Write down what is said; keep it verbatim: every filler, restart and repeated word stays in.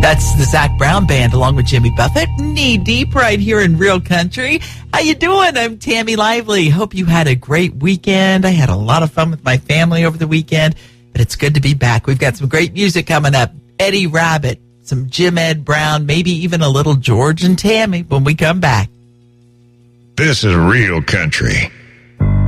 That's the Zac Brown Band along with Jimmy Buffett, Knee Deep right here in Real Country. How you doing? I'm Tammy Lively. Hope you had a great weekend. I had a lot of fun with my family over the weekend, but it's good to be back. We've got some great music coming up. Eddie Rabbitt, some Jim Ed Brown, maybe even a little George and Tammy when we come back. This is Real Country.